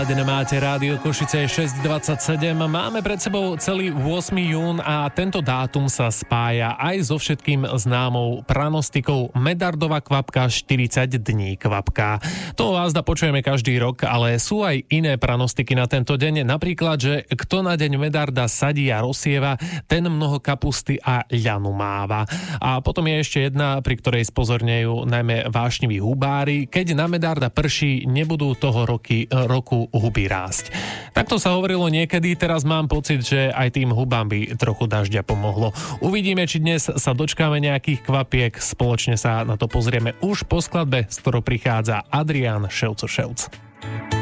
naladené máte Rádio Košice 627. Máme pred sebou celý 8. jún a tento dátum sa spája aj so všetkým známou pranostikou Medardova kvapka 40 dní kvapka. To vás počujeme každý rok, ale sú aj iné pranostiky na tento deň. Napríklad, že kto na deň Medarda sadí a rozsieva, ten mnoho kapusty a ľanu máva. A potom je ešte jedna, pri ktorej spozornejú najmä vášniví hubári. Keď na Medarda prší, nebudú toho roku huby rásť. Takto sa hovorilo niekedy, teraz mám pocit, že aj tým hubám by trochu dažďa pomohlo. Uvidíme, či dnes sa dočkáme nejakých kvapiek, spoločne sa na to pozrieme už po skladbe, s ktorou prichádza Adrián Ševco Ševc.